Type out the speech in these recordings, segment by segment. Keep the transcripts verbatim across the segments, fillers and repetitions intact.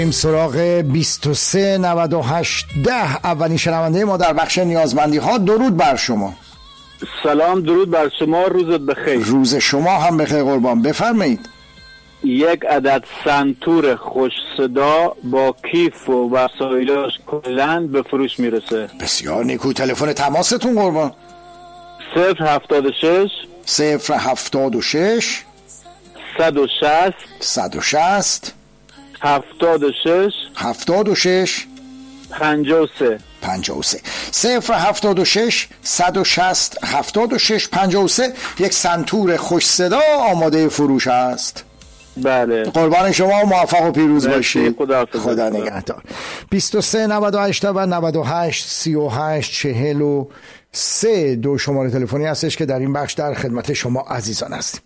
این سراغ بیست و سه نود و هشت ده اولین شنونده ما در بخش نیازمندی ها. درود بر شما. سلام، درود بر شما، روزت بخیر. روز شما هم بخیر قربان. بفرمایید. یک عدد سنتور خوش صدا با کیف و وسایلش کلاً به فروش میرسه. بسیار نیکو. تلفن تماستون قربان؟ صفر هفتاد و شش صفر هفتاد و شش صد و شصت صد و شصت هفتاد و شش هفتاد و شش پنجاه و سه پنجاه و سه صفر هفتاد و شش صد و شصت هفتاد و شش پنجاه و سه. یک سنتور خوش صدا آماده فروش است. بله. قربان شما، موفق و پیروز باشید. خدا, خدا نگهدار. بیست و سه نود و هشت و نود و هشت سی و هشت چهل و سه دو شماره تلفنی هستش که در این بخش در خدمت شما عزیزان هستیم.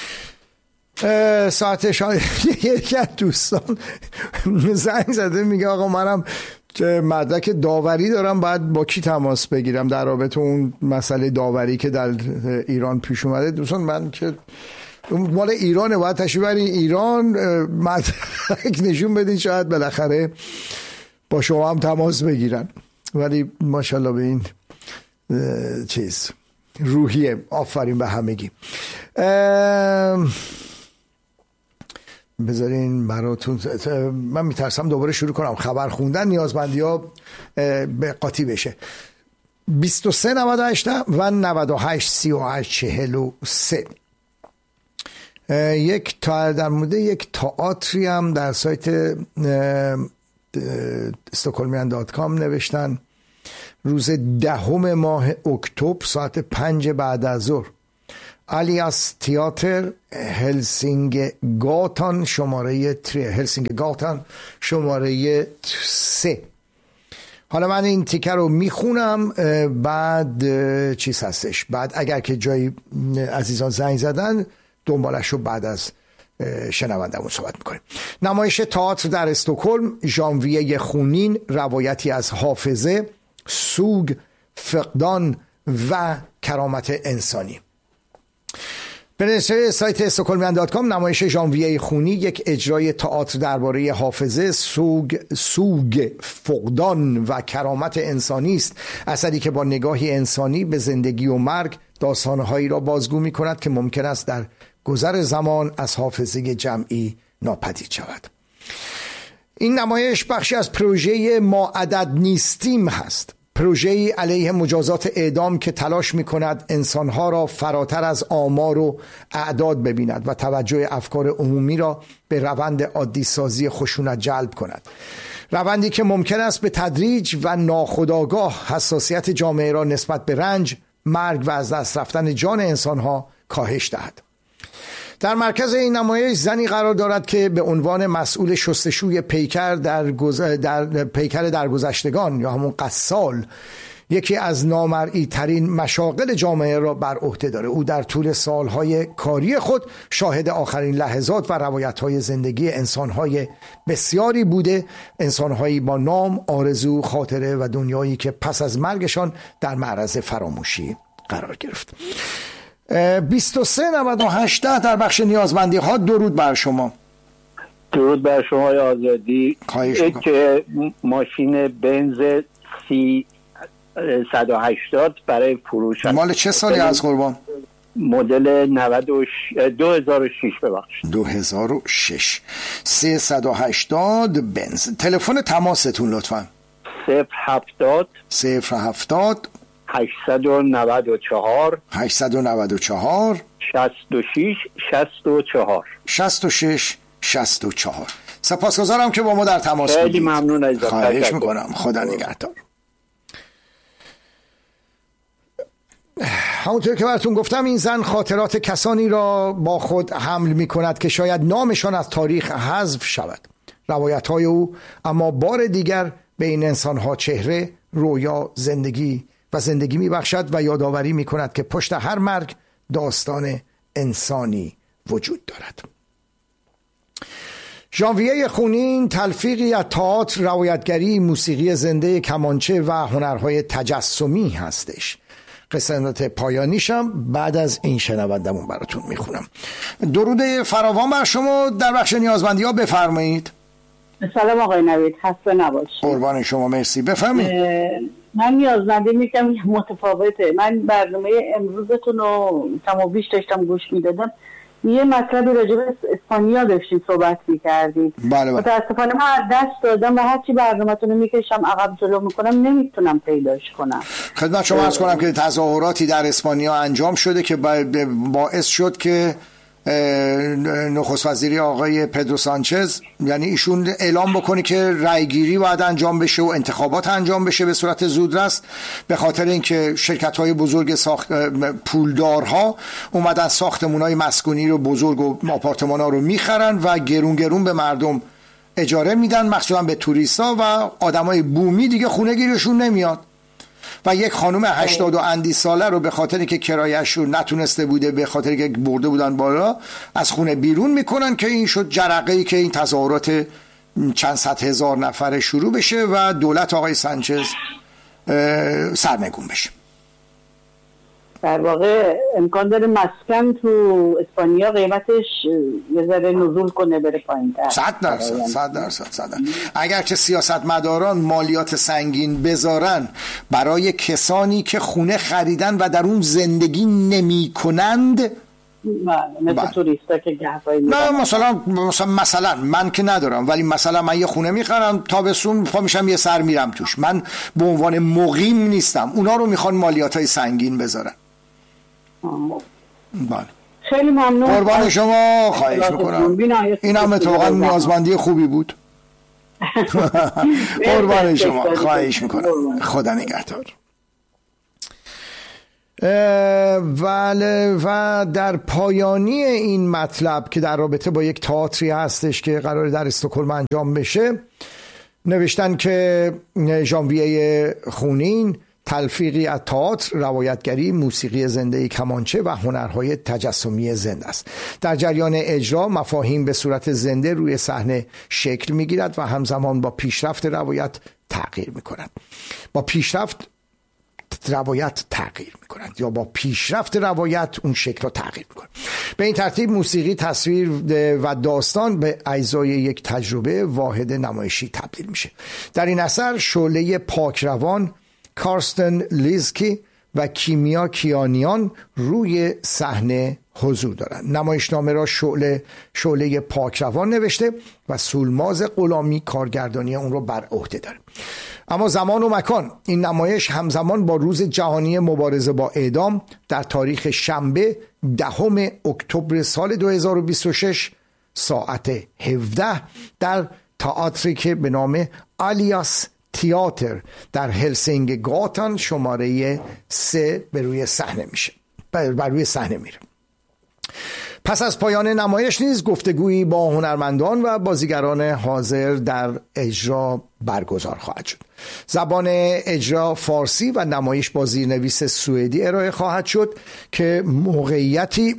ساعت شاید یکی از دوستان زنگ زده میگه آقا منم مدرک داوری دارم، باید با کی تماس بگیرم در رابطه اون مسئله داوری که در ایران پیش اومده. دوستان من که مال ایرانه، باید تشریف برین ایران مدرک نشون بدین، شاید بالاخره با شما هم تماس بگیرن. ولی ماشاءالله به این چیز روحیه. آفرین به همگی. بذارین براتون، من میترسم دوباره شروع کنم خبر خوندن، نیازمندی ها به قاطی بشه. بیست و سه نود و هشت و نود و هشت سی و هشت چهل و سه. یک تا در مورد یک تئاتری هم در سایت استکهلمیان دات کام نوشتن. روز دهم ماه اکتبر ساعت پنج بعد از ظهر، الیاس تئاتر هلسینگ گاتان شماره تری هلسینگ گاتان شماره سه. حالا من این تیکر رو میخونم، بعد چیز هستش، بعد اگر که جایی عزیزان زنگ زدن دنبالش رو بعد از شنوندمون صحبت میکنیم. نمایش تئاتر در استکهلم، ژانویه خونین، روایتی از حافظه، سوگ، فقدان و کرامت انسانی. به نشر سایت استکهلمیان دات کام، نمایش ژانویه خونی یک اجرای تئاتر درباره حافظه، سوگ، سوگ، فقدان و کرامت انسانی است. اثری که با نگاهی انسانی به زندگی و مرگ داستانهایی را بازگو می کند که ممکن است در گذر زمان از حافظه جمعی ناپدید شود. این نمایش بخشی از پروژه ما عدد نیستیم هست، پروژه‌ای علیه مجازات اعدام که تلاش می‌کند انسان‌ها را فراتر از آمار و اعداد ببیند و توجه افکار عمومی را به روند عادی سازی خشونت جلب کند. روندی که ممکن است به تدریج و ناخودآگاه حساسیت جامعه را نسبت به رنج، مرگ و از دست رفتن جان انسان‌ها کاهش دهد. در مرکز این نمایش زنی قرار دارد که به عنوان مسئول شستشوی پیکر در, گز... در پیکر درگذشتگان یا همون قصال یکی از نامرئی ترین مشاغل جامعه را بر عهده داره. او در طول سالهای کاری خود شاهد آخرین لحظات و روایت‌های زندگی انسان‌های بسیاری بوده، انسان‌هایی با نام، آرزو، خاطره و دنیایی که پس از مرگشان در معرض فراموشی قرار گرفت. بیست و سه نود و هشت در بخش نیازمندی ها. درود بر شما. درود بر شما آزادی. یک ماشین بنز سی صد و هشتاد برای فروش. مال چه سالی از قربان؟ مدل نود و دو هزار و شش. ببخشید دو هزار و شش. سیصد و هشتاد بنز. تلفن تماستون لطفا؟ صفر هفتاد صفر هفتاد هشتصد و نود و چهار هشتصد و نود و چهار شصت و شش شصت و چهار شصت و شش شصت و چهار. سپاسگزارم که با ما در تماس بودید. خیلی ممنون از خواهش میکنم. خدا نگهدار. همونطور که براتون گفتم این زن خاطرات کسانی را با خود حمل میکند که شاید نامشان از تاریخ حذف شود. روایت‌های او اما بار دیگر به این انسان‌ها چهره، رویا، زندگی و زندگی میبخشد و یادآوری میکند که پشت هر مرگ داستان انسانی وجود دارد. ژانویه خونین تلفیقی از تئاتر، روایتگری، موسیقی زنده، کمانچه و هنرهای تجسمی هستش. قسمت پایانیشم بعد از این شنوندمون براتون میخونم. درود فراوان بر شما. در بخش نیازمندی ها بفرمایید. سلام آقای نوید، خسته نباشید. قربان شما، مرسی. بفرمایید. من نیازمنده میگم متفاوته. من برنامه امروزتون رو کم و بیش داشتم گوش میدادم. یه مطلبی راجع به اسپانیا داشتید صحبت میکردید. بله بله. متاسفانه من از دست دادم و هرچی برنامه‌تون رو میکشم عقب جلو میکنم نمیتونم پیداش کنم. خدمت شما عرض کنم که تظاهراتی در اسپانیا انجام شده که باعث شد که نخست وزیری آقای پدرو سانچز، یعنی ایشون اعلام بکنه که رأیگیری باید انجام بشه و انتخابات انجام بشه به صورت زودرس، به خاطر اینکه شرکت‌های بزرگ ساخت پولدارها اومدن ساختمان‌های مسکونی رو بزرگ و آپارتمان‌ها رو میخرن و گرون گرون به مردم اجاره میدن، مخصوصا به توریستا و آدمای بومی دیگه خونه گیرشون نمیاد. و یک خانم هشتاد و اندی ساله رو به خاطر که کرایه‌اش رو نتونسته بوده، به خاطر که برده بودن بالا، از خونه بیرون میکنن که این شد جرقه‌ای که این تظاهرات چند صد هزار نفره شروع بشه و دولت آقای سانچز سرنگون بشه. در واقع امکان داره مسکن تو اسپانیا قیمتش یه ذره نزول کنه، بره پایین‌تر. صد درصد صد درصد صد درصد. اگر که سیاستمداران مالیات سنگین بذارن برای کسانی که خونه خریدن و در اون زندگی نمی کنند، مثل توریستا که گهوایی میدن، نه مثلا مثلا مثلا من که ندارم، ولی مثلا من یه خونه میخرم، تابستون پا میشم یه سر میرم توش، من به عنوان مقیم نیستم، اونا رو میخوان مالیاتای سنگین بذارن. بله. خیلی ممنون. قربان شما، خواهش میکنم. این هم اتفاقا نیازمندی خوبی بود. قربان شما، خواهش میکنم. خدا نگهدار. ولی و در پایانی این مطلب که در رابطه با یک تئاتری هستش که قرار در استکهلم انجام بشه، نوشتن که ژانویه خونین تلفیقی از تئاتر، روایتگری، موسیقی زنده کمانچه و هنرهای تجسمی زنده است. در جریان اجرا مفاهیم به صورت زنده روی صحنه شکل میگیرد و همزمان با پیشرفت روایت تغییر میکند. با پیشرفت روایت تغییر میکنند یا با پیشرفت روایت اون شکل رو تغییر میکنه. به این ترتیب موسیقی، تصویر و داستان به اجزای یک تجربه واحد نمایشی تبدیل میشه. در این اثر شعله پاکروان کارستن لیزکی و کیمیا کیانیان روی صحنه حضور دارند. نمایشنامه را شعله شعله پاکروان نوشته و سولماز غلامی کارگردانی اون رو بر عهده داره. اما زمان و مکان این نمایش همزمان با روز جهانی مبارزه با اعدام در تاریخ شنبه دهم اکتبر سال دو هزار و بیست و شش ساعت هفده در تئاتری که به نام آلیاس تئاتر در هلسینگ گاتان شماره سه به روی صحنه میشه بر روی صحنه میره. پس از پایان نمایش نیز گفتگویی با هنرمندان و بازیگران حاضر در اجرا برگزار خواهد شد. زبان اجرا فارسی و نمایش با زیرنویس سوئدی ارائه خواهد شد که موقعیتی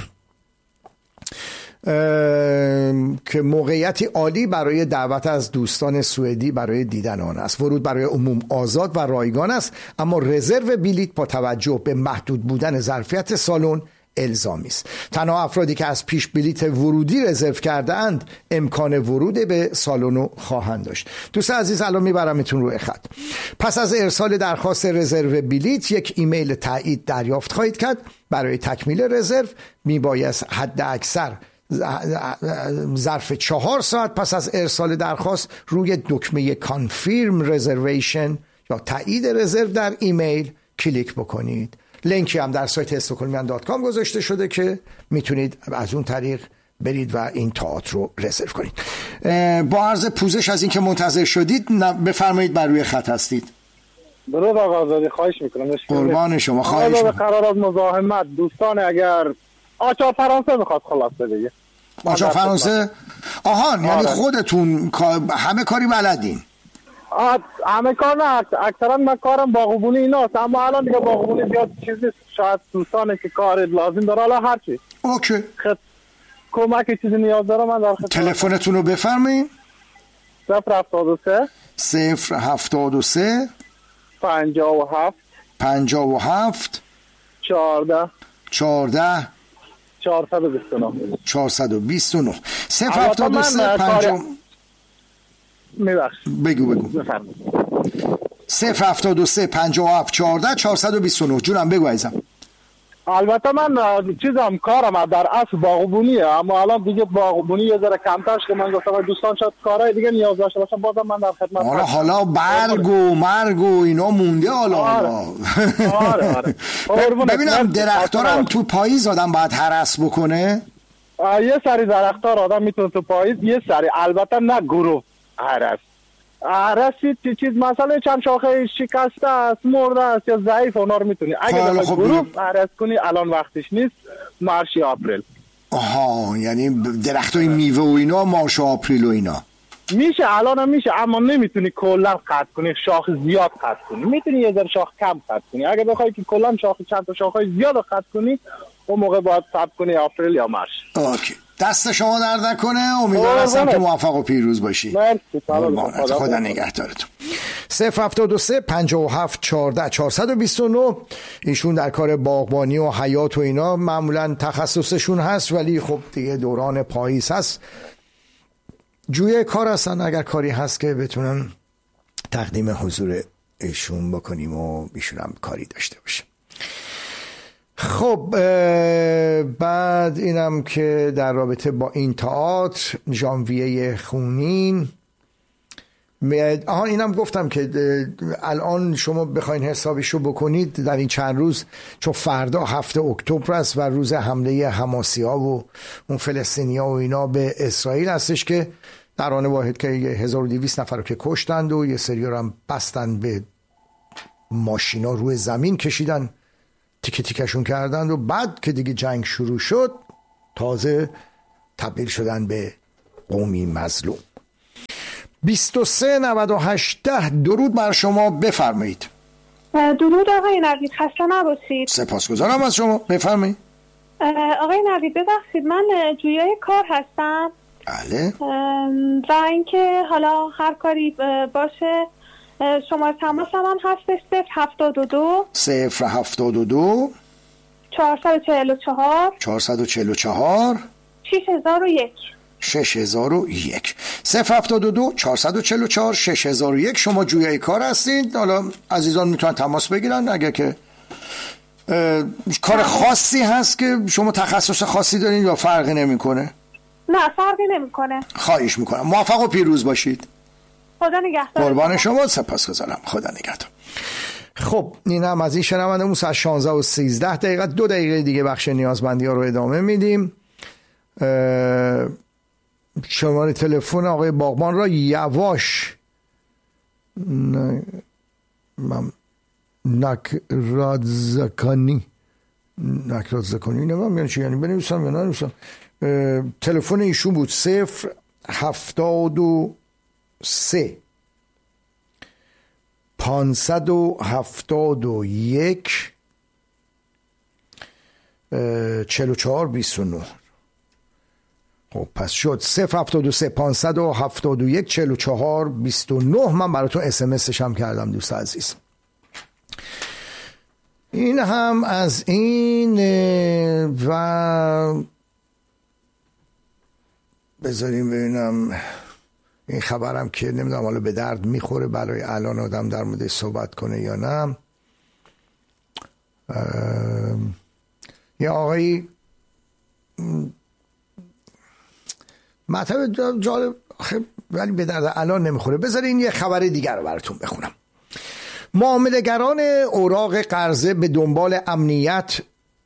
که موقعیتی عالی برای دعوت از دوستان سوئدی برای دیدن آن است. ورود برای عموم آزاد و رایگان است، اما رزرو بلیط با توجه به محدود بودن ظرفیت سالن الزامی است. تنها افرادی که از پیش بلیط ورودی رزرو کرده اند امکان ورود به سالن رو خواهند داشت. دوست عزیز، الان میبرمتون روی خط. پس از ارسال درخواست رزرو بلیط یک ایمیل تایید دریافت خواهید کرد. برای تکمیل رزرو میبایست حد اکثر ظرف چهار ساعت پس از ارسال درخواست روی دکمه کانفirm رزرویشن یا تایید رزرو در ایمیل کلیک بکنید. لینکی هم در سایت استکهلمیان دات کام گذاشته شده که میتونید از اون طریق برید و این تئاتر رو رزرو کنید. با عرض پوزش از این که منتظر شدید، بفرمایید بر روی خط هستید. درود آقا آزادی، خواهش میکنم. قربان شما، خواهش میکنم. قرار از مزاحمت دوستان، اگر آچار فرانسه میخواد خلاصه دیگه. آچار فرانسه؟ آهان، یعنی خودتون همه کاری بلدین؟ همه کار نه، اکثرا من کارم باغبونی ایناست، اما الان دیگه باغبونی زیاد چیزی، شاید دوستانه که کار لازم داره، حالا هرچی اوکی خد... کمک چیزی نیاز داره من در خدمت. تلفنتون رو بفرمایید. صفر هفتاد و سه صفر هفتاد و سه پنجاه و هفت پنجاه و هفت چهارده چهارده چهارصد و بیست و نه چهارصد و بیست و نه صفر هفتاد و سه پنجاه میبخشید بگو بگو. بفرمایید. صفر هفتاد و سه پنجاه و هفت چهارده چهارصد و بیست و نه. جونم بگو عزیزم. البته من چیزم کارم در اصل باغبونیه، اما الان دیگه باغبونی یه ذره کمتر شده. من گفتم دوستان شاید کارهای دیگه نیاز داشته باشن، بازم من در خدمت. حالا حالا برگ و مرگ و اینا مونده حالا. آره آره, آره. ببینم درختارم تو پاییز آدم باید هرس بکنه. یه سری درختار آدم میتونه تو پاییز، یه سری البته نه گروه هرس. رسید چیز مسئله چند شاخه شکسته است، مرده است یا ضعیف، اونا رو میتونی اگه در گروه عرض کنی الان وقتش نیست، مارش آپریل. آها، یعنی درختای میوه و اینا مارش آپریل و اینا میشه الان هم میشه، اما نمیتونی کلا قطع کنی، شاخ زیاد قطع کنی. میتونی یه ذره شاخ کم قطع کنی. اگه بخوای که کلا شاخ چند تا شاخهای زیاد قطع کنی، اون موقع باید صبر کنی آپریل یا مارش. اوکی، دست شما درد نکنه. امیدوارم هستم که موفق و پیروز باشی. مرسی. خدا نگهدارتون. صفر هفتاد و سه پنجاه و هفت چهارده چهارصد و بیست و نه. ایشون در کار باغبانی و حیات و اینا معمولا تخصصشون هست، ولی خب دیگه دوران پاییز هست، جوی کار هستن. اگر کاری هست که بتونن تقدیم حضور ایشون بکنیم و ایشون هم کاری داشته باشه. خب بعد اینم که در رابطه با این تئاتر ژانویه خونین، آها اینم گفتم که الان شما بخواین حسابشو بکنید در این چند روز، چون فردا هفته اکتبر است و روز حمله حماسی‌ها و اون فلسطینی‌ها و اینا به اسرائیل هستش، که در آن واحد که هزار و دویست نفر رو که کشتند و یه سری رو هم بستن به ماشینا روی زمین کشیدن، تیکه تیکشون کردند و بعد که دیگه جنگ شروع شد تازه تبدیل شدن به قومی مظلوم. بیست و سه نود و هشت درود بر شما، بفرمایید. درود آقای نوید، خسته نباشید. سپاسگزارم از شما، بفرمایید. آقای نوید ببخشید، من جویای کار هستم. بله. و اینکه حالا هر کاری باشه، شماره تماس هم هستش صفر هفتاد و دو صفر هفتاد و دو چهارصد و چهل و چهار چهارصد و چهل و چهار شش هزار و یک شش هزار و یک. صفر هفتاد و دو چهارصد و چهل و چهار شش هزار و یک. شما جویای کار هستید. حالا عزیزان میتونن تماس بگیرن اگه که کار خاصی هست که شما تخصص خاصی دارین یا فرقی نمیکنه؟ نه فرقی نمیکنه. خواهش میکنم، موفق و پیروز باشید. خدا نگهدار. قربان شما، سپاسگزارم. خدا نگهدار. خب این هم از این شنوندمون. ساعت شانزده و سیزده دقیقه، دو دقیقه دیگه بخش نیازمندی ها رو ادامه میدیم. شماره تلفن آقای باغبان را یواش ن... من... نکرادزکانی نکرادزکانی نمیم یعنی چی، یعنی بنویسم یا ننویسم. تلفن ایشون بود صفر هفتاد و سه پانصد و هفتاد و یک چهل و چهار بیست و نه. خب پس شد صفر هفتاد و سه پانصد و هفتاد و یک چهل و چهار بیست و نه. من براتون اس ام اسش هم کردم دوست عزیز. این هم از این. و بذاریم ببینم این خبرم که نمیدونم حالا به درد میخوره برای الان آدم در مورد صحبت کنه یا نه. یه آقایی مطلب جالب ولی به درد الان نمیخوره. بذارین یه خبر دیگر رو براتون بخونم. معامله‌گران اوراق قرضه به دنبال امنیت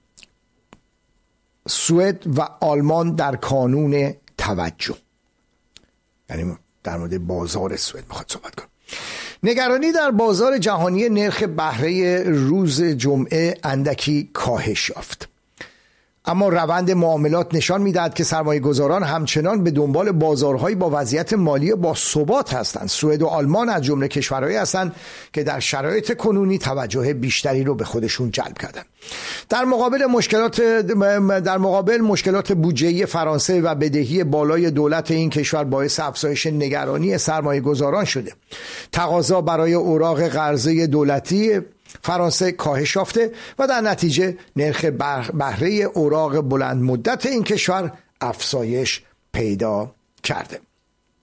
سوئد و آلمان در کانون توجه، یعنی در مورد بازار سوئد میخواد صحبت کنم. نگرانی در بازار جهانی نرخ بهره روز جمعه اندکی کاهش یافت، اما روند معاملات نشان می‌دهد که سرمایه‌گذاران همچنان به دنبال بازارهایی با وضعیت مالی با ثبات هستند. سوئد و آلمان از جمله کشورهایی هستند که در شرایط کنونی توجه بیشتری رو به خودشون جلب کردند. در مقابل مشکلات در مقابل مشکلات بودجه‌ای فرانسه و بدهی بالای دولت این کشور باعث افزایش نگرانی سرمایه‌گذاران شده. تقاضا برای اوراق قرضه دولتی فرانسه کاهش یافته و در نتیجه نرخ بهره اوراق بلند مدت این کشور افزایش پیدا کرده.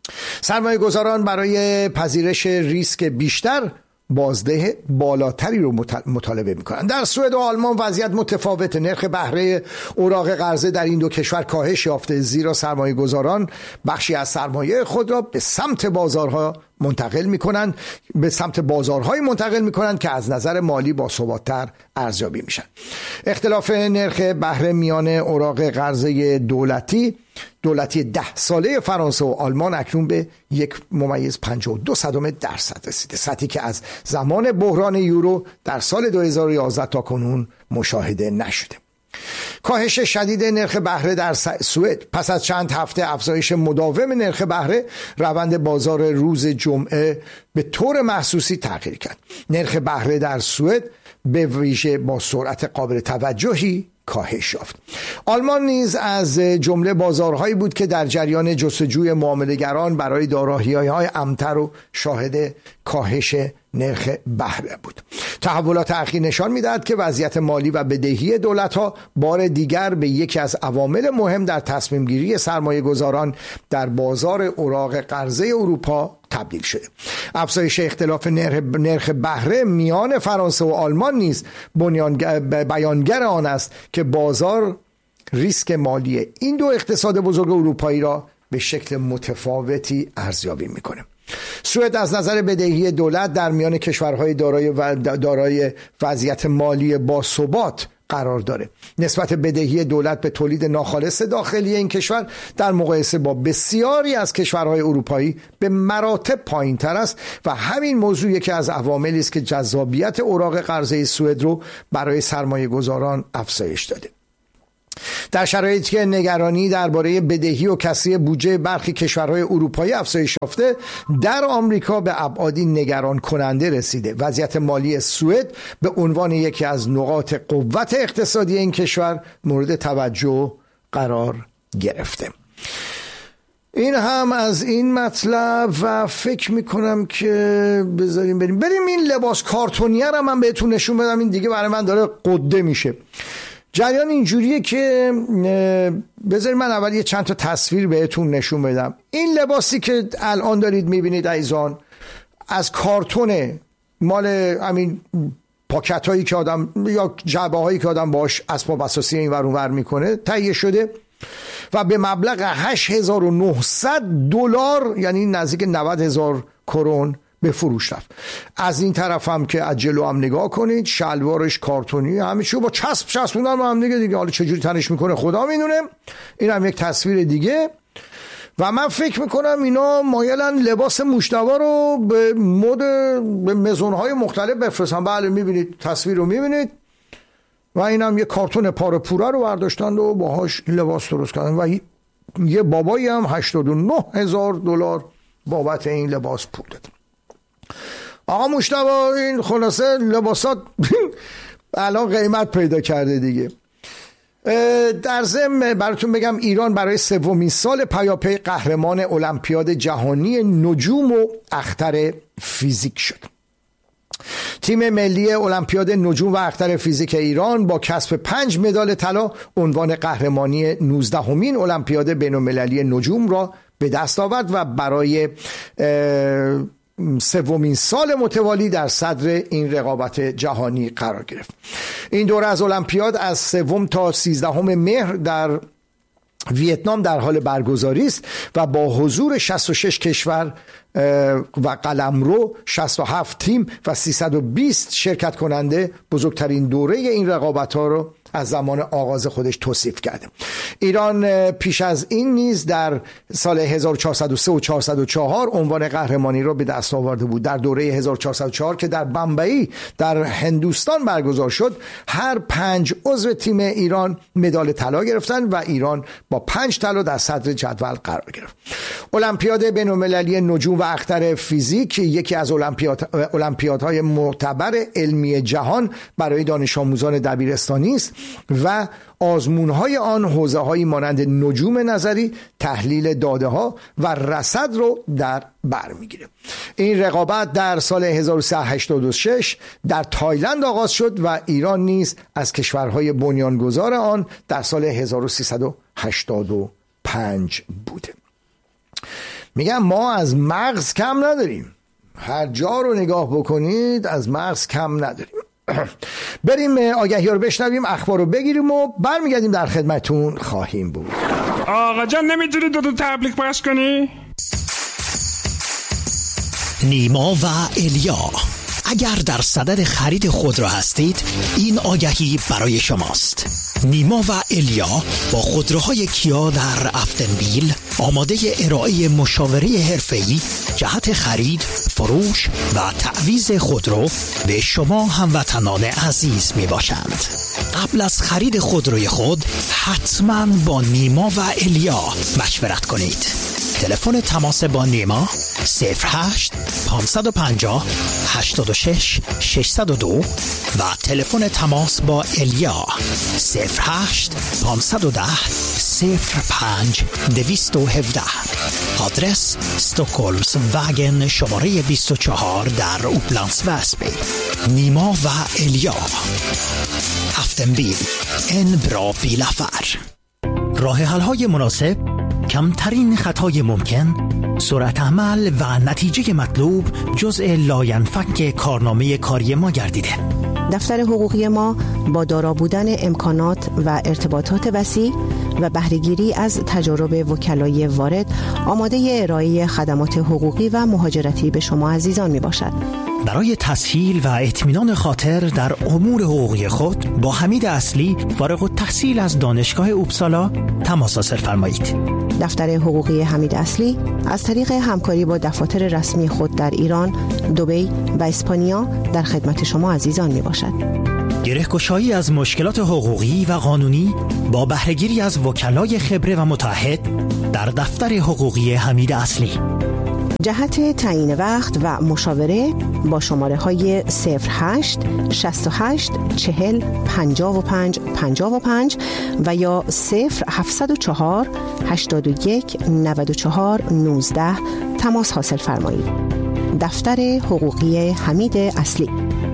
سرمایه گذاران برای پذیرش ریسک بیشتر بازده بالاتری رو مطالبه میکنن. در سوئد و آلمان وضعیت متفاوت. نرخ بهره اوراق قرضه در این دو کشور کاهش یافته، زیرا سرمایه گذاران بخشی از سرمایه خود را به سمت بازارها منتقل میکنن به سمت بازارهای منتقل میکنن که از نظر مالی با ثبات‌تر ارزیابی میشن. اختلاف نرخ بهره میان اوراق قرضه دولتی دولتی ده ساله فرانسه و آلمان اکنون به یک ممیز پنجاه و دو صدم درصد رسیده، سطحی که از زمان بحران یورو در سال دو هزار و یازده تا کنون مشاهده نشده. کاهش شدید نرخ بهره در سوئد پس از چند هفته افزایش مداوم نرخ بهره روند بازار روز جمعه به طور محسوسی تغییر کرد. نرخ بهره در سوئد به ویژه با سرعت قابل توجهی کاهش یافت. آلمان نیز از جمله بازارهایی بود که در جریان جستجوی معامله‌گران برای دارایی‌های امتر و شاهد کاهش نرخ بهره بود. تحولات اخیر نشان می‌دهد که وضعیت مالی و بدهی دولت‌ها بار دیگر به یکی از عوامل مهم در تصمیم گیری سرمایه گذاران در بازار اوراق قرضه اروپا تبدیل شده. افزایش اختلاف نرخ بهره میان فرانسه و آلمان نیز بیانگر آن است که بازار ریسک مالی این دو اقتصاد بزرگ اروپایی را به شکل متفاوتی ارزیابی می‌کنه. سوئد از نظر بدهی دولت در میان کشورهای دارای و دارای وضعیت مالی باثبات قرار داره. نسبت بدهی دولت به تولید ناخالص داخلی این کشور در مقایسه با بسیاری از کشورهای اروپایی به مراتب پایین‌تر است و همین موضوع یکی از عواملی است که جذابیت اوراق قرضه سوئد رو برای سرمایه گذاران افزایش داده. در شرایطی که نگرانی درباره بدهی و کسری بودجه برخی کشورهای اروپایی افزایش یافته، در آمریکا به ابعادی نگران کننده رسیده. وضعیت مالی سوئد به عنوان یکی از نقاط قوت اقتصادی این کشور مورد توجه قرار گرفته. این هم از این مطلب و فکر میکنم که بذاریم بریم بریم این لباس کارتونیه رو من بهتون نشون بدم. این دیگه برای من داره قده میشه. جریان اینجوریه که بذارید من اول یه چند تا تصویر بهتون نشون بدم. این لباسی که الان دارید میبینید عزیزان از کارتونه، مال همین پاکت هایی که آدم یا جعبه هایی که آدم باش اسباب اساسی این ور اون ور میکنه تهیه شده و به مبلغ هشت هزار و نهصد دلار یعنی نزدیک نود هزار کرون به فروش رفت. از این طرف هم که از جلو هم نگاه کنید، شلوارش کارتونی، همه چی با چسب چسبوندن با هم دیگه دیگه حالا چجوری تنش میکنه خدا میدونه. این هم یک تصویر دیگه و من فکر میکنم اینا مایلن لباس مشتوا رو به مد به مزونهای مختلف بفرستن. بله میبینید تصویر رو میبینید و این هم یه کارتون پاره پوره رو برداشتن و باهاش لباس درست کردن و یه بابایی هم هشتاد و نه هزار دلار بابت این لباس پول داد. آقا مشتبه این خلاصه لباسات الان قیمت پیدا کرده دیگه. در ضمن براتون بگم ایران برای سومین سال پیاپی قهرمان المپیاد جهانی نجوم و اختر فیزیک شد. تیم ملی المپیاد نجوم و اختر فیزیک ایران با کسب پنج مدال طلا عنوان قهرمانی نوزدهمین المپیاد بین‌المللی نجوم را به دست آورد و برای سومین سال متوالی در صدر این رقابت جهانی قرار گرفت. این دوره از المپیاد از سوم تا سیزدهم مهر در ویتنام در حال برگزاری است و با حضور شصت و شش کشور و قلمرو شصت و هفت تیم و سیصد و بیست شرکت کننده بزرگترین دوره این رقابت ها رو از زمان آغاز خودش توصیف کرده. ایران پیش از این نیز در سال هزار و چهارصد و سه و چهارصد و چهار عنوان قهرمانی را به دست آورده بود. در دوره هزار و چهارصد و چهار که در بمبئی در هندوستان برگزار شد، هر پنج عضو تیم ایران مدال طلا گرفتند و ایران با پنج طلا در صدر جدول قرار گرفت. المپیاد بین‌المللی نجوم و اختر فیزیک یکی از المپیاد المپیادهای معتبر علمی جهان برای دانش آموزان دبیرستانی است و آزمون‌های آن حوزه‌هایی مانند نجوم نظری، تحلیل داده‌ها و رصد رو در بر می‌گیره. این رقابت در سال هزار و سیصد و هشتاد و شش در تایلند آغاز شد و ایران نیز از کشورهای بنیانگذار آن در سال هزار و سیصد و هشتاد و پنج بوده. میگم ما از مغز کم نداریم، هر جا رو نگاه بکنید از مغز کم نداریم. بریم آگهی رو بشنویم، اخبار رو بگیریم و برمیگردیم در خدمتون خواهیم بود. آقا جان نمیتونی دو دو تبلیغ پخش کنی؟ نیما و الیا، اگر در صدد خرید خودرو هستید این آگهی برای شماست. نیما و الیا با خودروهای کیا در افتنبیل آماده ارائه مشاوره حرفه‌ای جهت خرید، فروش و تعویض خودرو به شما هموطنان عزیز می باشند. قبل از خرید خودروی خود حتما با نیما و الیا مشورت کنید. تلفن تماس با نیما صفر هشت پانصد و پنجاه هشتاد و شش ششصد و دو و تلفن تماس با الیا صفر هشت پانصد و ده صفر پنج دویست و هفده. آدرس استکهلمز واگن شماره بیست و چهار در اوپلندس وسبی. نیما و الیا، افتنبیل، ان برا بیلافر. راه حل های مناسب، کمترین خطای ممکن، سرعت عمل و نتیجه مطلوب جزء لاینفک کارنامه کاری ما گردیده. دفتر حقوقی ما با دارا بودن امکانات و ارتباطات وسیع و بهره‌گیری از تجارب وکلای وارد آماده ارائه خدمات حقوقی و مهاجرتی به شما عزیزان می باشد. برای تسهیل و اطمینان خاطر در امور حقوقی خود با حمید اصلی فارغ التحصیل از دانشگاه اوپسالا تماس حاصل فرمایید. دفتر حقوقی حمید اصلی از طریق همکاری با دفاتر رسمی خود در ایران، دبی و اسپانیا در خدمت شما عزیزان می باشد. گره‌گشایی از مشکلات حقوقی و قانونی با بهره‌گیری از وکلای خبره و متعهد در دفتر حقوقی حمید اصلی. جهت تعیین وقت و مشاوره با شماره های صفر هشت شصت و هشت چهل پنجاه و پنج پنجاه و پنج و یا صفر هفتصد و چهار هشتاد و یک نود و چهار نوزده تماس حاصل فرمایید. دفتر حقوقی حمید اصلی.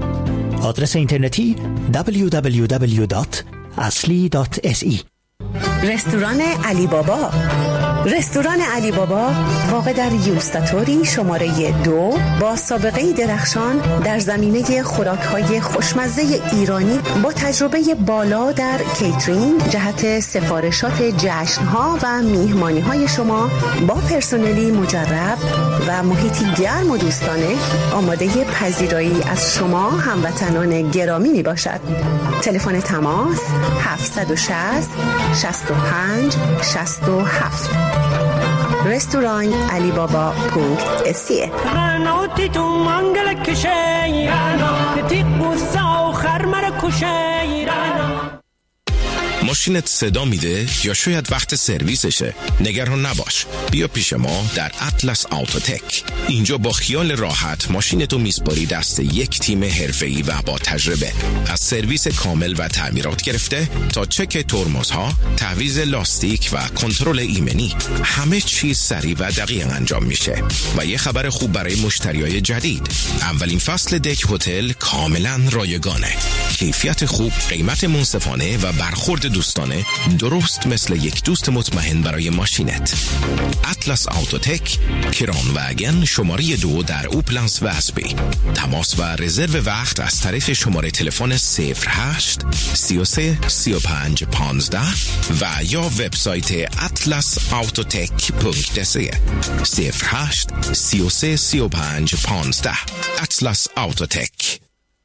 آدرس اینترنتی دبلیو دبلیو دبلیو دات اصلی دات اس ای. رستوران علی بابا. رستوران علی بابا واقع در یوستاتوری شماره دو با سابقه درخشان در زمینه خوراک‌های خوشمزه ایرانی با تجربه بالا در کیترینگ جهت سفارشات جشن‌ها و میهمانی‌های شما با پرسنلی مجرب و محیطی گرم و دوستانه آماده پذیرایی از شما هموطنان گرامی می باشد. تلفن تماس هفتصد و شصت شصت و پنج شصت و هفت. رستوران علی بابا پونکت اسیه. رنوتی تو منگل کشی رنو تیق بوسا و خرمر کشی رنو. ماشینت صدا میده یا شاید وقت سرویسشه؟ نگران نباش، بیا پیش ما در اطلس آوتوتک. اینجا با خیال راحت ماشینتو میسپاری دست یک تیم حرفه‌ای و با تجربه. از سرویس کامل و تعمیرات گرفته تا چک ترمزها، تعویض لاستیک و کنترل ایمنی، همه چیز سریع و دقیق انجام میشه. و یه خبر خوب برای مشتریای جدید، اولین فصل دک هتل کاملا رایگانه. کیفیت خوب، قیمت منصفانه و برخورد دوستانه، درست مثل یک دوست مطمئن برای ماشینت. اطلس آوتوتک، کران واگن شماره دو در اوپلندس وسبی. تماس و رزرو وقت از طریق شماره تلفن صفر هشت سی و سه سی و پنج پانزده و یا وبسایت اطلس آوتوتک پونکت سی. صفر هشت سی و سه سی و پنج پانزده. اطلس آوتوتک.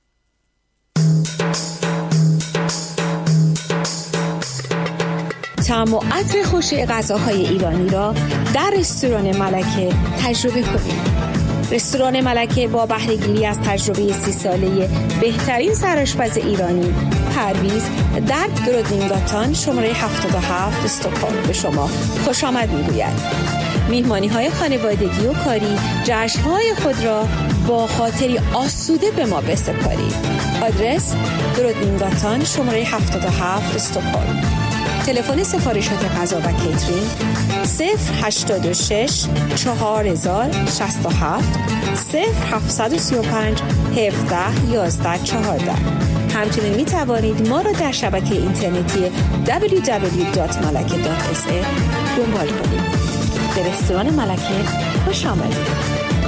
طعم و عطر خوش غذاهای ایرانی را در رستوران ملکه تجربه کنید. رستوران ملکه با بهره‌گیری از تجربه سی ساله بهترین سرآشپز ایرانی پرویز در درودینگاتان شماره هفتاد و هفت استکهلم به شما خوش آمد می‌گوید. میهمانی‌های خانوادگی و کاری، جشن‌های خود را با خاطری آسوده به ما بسپارید. آدرس درودینگاتان شماره هفتاد و هفت استکهلم. تلفن سفارشات غذا و کیترینگ صفر هشتاد و شش چهار هزار شصت و هفت صفر هفتصد و سی و پنج هفده یازده چهارده. همچنین می توانید ما را در شبکه اینترنتی دبلیو دبلیو دبلیو دات ملکه دات اس ای دنبال کنید. به رستوران ملکه خوش آمدید.